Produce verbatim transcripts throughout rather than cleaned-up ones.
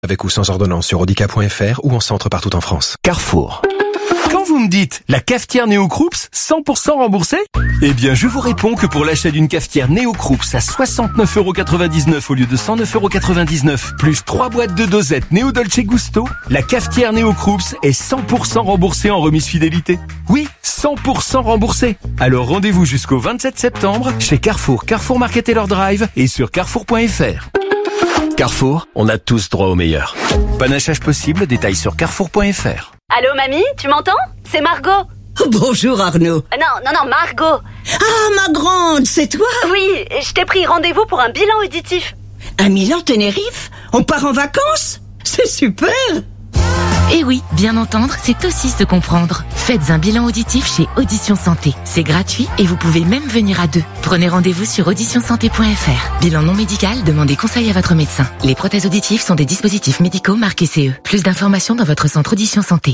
Avec ou sans ordonnance sur audica point f r ou en centre partout en France. Carrefour. Quand vous me dites la cafetière Néo Croops cent pour cent remboursée, eh bien je vous réponds que pour l'achat d'une cafetière Néo Croops à soixante-neuf euros quatre-vingt-dix-neuf au lieu de cent neuf euros quatre-vingt-dix-neuf plus trois boîtes de dosettes Néo Dolce Gusto, la cafetière Néo Croops est cent pour cent remboursée en remise fidélité. Oui, cent pour cent remboursée. Alors rendez-vous jusqu'au vingt-sept septembre chez Carrefour, Carrefour Market Taylor Drive et sur carrefour point f r. Carrefour, on a tous droit au meilleur. Panachage possible, détails sur carrefour point f r. Allô mamie, tu m'entends? C'est Margot. Bonjour Arnaud. Euh, non, non, non, Margot. Ah, ma grande, c'est toi? Oui, je t'ai pris rendez-vous pour un bilan auditif. Un Milan Tenerife? On part en vacances? C'est super. Et oui, bien entendre, c'est aussi se comprendre. Faites un bilan auditif chez Audition Santé. C'est gratuit et vous pouvez même venir à deux. Prenez rendez-vous sur audition santé point f r. Bilan non médical, demandez conseil à votre médecin. Les prothèses auditives sont des dispositifs médicaux marqués C E. Plus d'informations dans votre centre Audition Santé.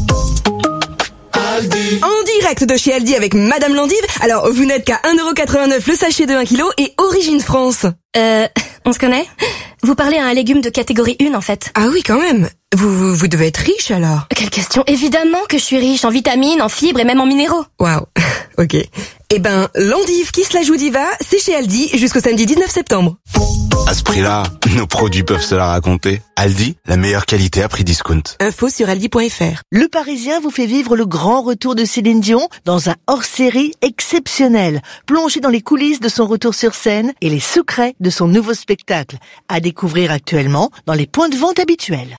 En direct de chez Aldi avec Madame Landive. Alors, vous n'êtes qu'à un euro quatre-vingt-neuf le sachet de un kilo et Origine France. Euh, on se connaît? Vous parlez à un légume de catégorie un en fait. Ah oui, quand même. Vous, vous, vous devez être riche alors. Quelle question? Évidemment que je suis riche en vitamines, en fibres et même en minéraux. Waouh. Ok. Eh ben, Landive qui se la joue diva, c'est chez Aldi jusqu'au samedi dix-neuf septembre. À ce prix-là, nos produits peuvent se la raconter. Aldi, la meilleure qualité à prix discount. Info sur aldi point f r. Le Parisien vous fait vivre le grand retour de Céline Dion dans un hors-série exceptionnel. Plongez dans les coulisses de son retour sur scène et les secrets de son nouveau spectacle. À découvrir actuellement dans les points de vente habituels.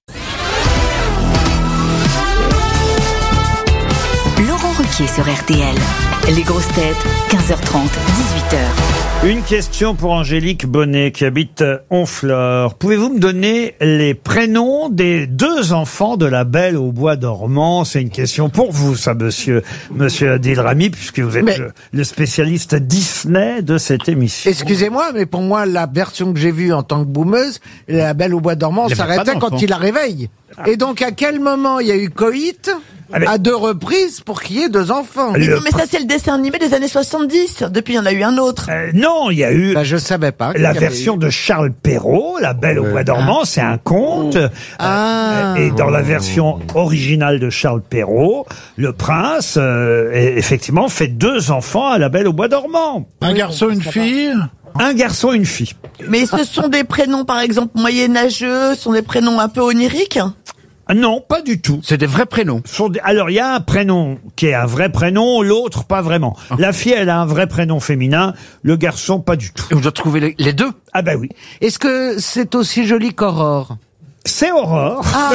Laurent Ruquier sur R T L. Les grosses têtes, quinze heures trente, dix-huit heures. Une question pour Angélique Bonnet qui habite Honfleur. Pouvez-vous me donner les prénoms des deux enfants de la Belle au bois dormant? C'est une question pour vous, ça, monsieur, monsieur Adil Rami, puisque vous êtes mais... le, le spécialiste Disney de cette émission. Excusez-moi, mais pour moi, la version que j'ai vue en tant que boumeuse, la Belle au bois dormant s'arrêtait quand il la réveille. Ah. Et donc, à quel moment il y a eu coït? Avec... à deux reprises pour qu'il y ait deux enfants. Mais, mais ça, c'est le dessin animé des années soixante-dix. Depuis, il y en a eu un autre. Euh, non, il y a eu... Bah, je savais pas. La version eu... de Charles Perrault, La Belle au bois dormant, ah. c'est un conte. Ah. Euh, et dans la version originale de Charles Perrault, le prince, euh, effectivement, fait deux enfants à La Belle au bois dormant. Un garçon, une fille? Un garçon, une fille. Mais ce sont des prénoms, par exemple, moyenâgeux, ce sont des prénoms un peu oniriques? Non, pas du tout. C'est des vrais prénoms. Alors, il y a un prénom qui est un vrai prénom, l'autre pas vraiment. Ah. La fille, elle a un vrai prénom féminin, le garçon, pas du tout. Et on doit trouver les, les deux? Ah ben oui. Est-ce que c'est aussi joli qu'Aurore? C'est Aurore. Ah.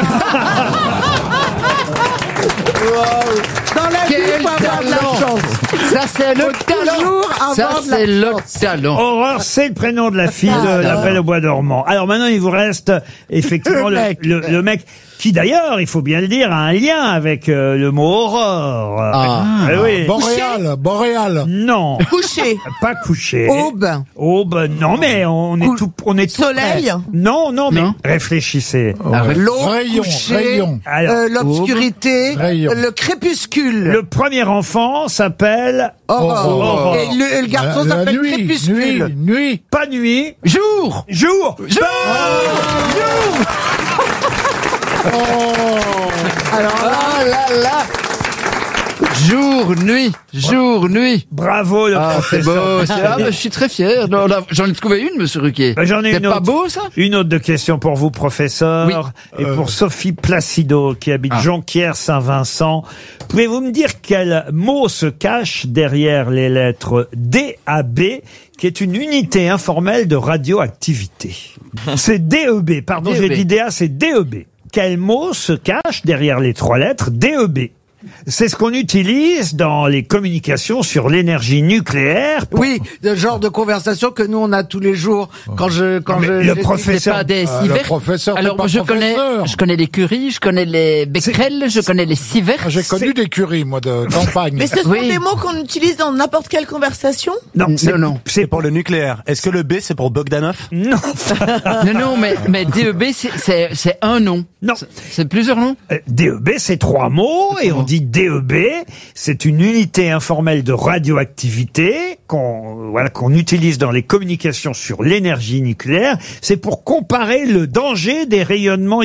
Wow. Dans la vie, il faut avoir de la chance. Ça, c'est le talent. Ça, c'est le talent. Aurore, c'est le prénom de la fille de La Belle au bois dormant. Alors maintenant, il vous reste effectivement le, mec. Le, le mec qui, d'ailleurs, il faut bien le dire, a un lien avec euh, le mot aurore. Ah, ah oui. Boréal, boréal. Non. Couché. Pas couché. Aube. Aube, non, mais on est tout, on est tout Soleil. près. Non, non, mais non. Réfléchissez. Ah, L'eau, rayon, couché, rayon. Euh, l'obscurité, le crépuscule. Le premier enfant s'appelle Aurore. Aurore. Et le, le garçon s'appelle crépuscule. Nuit, nuit. Pas nuit. Jour. Jour. Jour. Oh. Jour. Oh. Alors là, là, là. Jour, nuit, jour, nuit. Bravo le ah, professeur. C'est beau. Ah, bah, je suis très fier. Non, là, j'en ai trouvé une, monsieur Ruquier. Bah, j'en ai c'est une pas autre. beau, ça? Une autre de question pour vous, professeur. Oui. Et euh... pour Sophie Placido, qui habite ah. Jonquière-Saint-Vincent. Pouvez-vous me dire quel mot se cache derrière les lettres D A B, qui est une unité informelle de radioactivité? C'est D E B. Pardon, D E B. J'ai dit D A, c'est D E B. Quel mot se cache derrière les trois lettres D E B? C'est ce qu'on utilise dans les communications sur l'énergie nucléaire. Pour... Oui, le genre de conversation que nous on a tous les jours quand je quand mais je le professeur c'est pas des ah, Sieverts. Le professeur, alors pas je professeur. connais je connais les Curie, je connais les Becquerel, je connais les Sieverts. J'ai connu des Curie moi de campagne. Mais ce sont oui. des mots qu'on utilise dans n'importe quelle conversation? Non, c'est, non, non. c'est pour le nucléaire. Est-ce que le B c'est pour Bogdanov? Non. non non mais mais D E B c'est c'est c'est un nom. Non, c'est, c'est plusieurs noms. D E B c'est trois mots et on dit dit D E B. C'est une unité informelle de radioactivité qu'on voilà qu'on utilise dans les communications sur l'énergie nucléaire. C'est pour comparer le danger des rayonnements